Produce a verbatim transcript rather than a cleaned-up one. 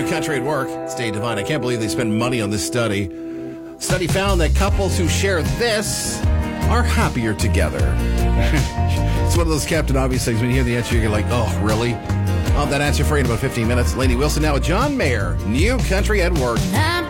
New Country at Work. It's Dave Devine. I can't believe they spend money on this study. Study found that couples who share this are happier together. It's one of those Captain Obvious things. When you hear the answer, you're like, oh, really? I'll have that answer for you in about fifteen minutes. Lainey Wilson now with John Mayer. New Country at Work.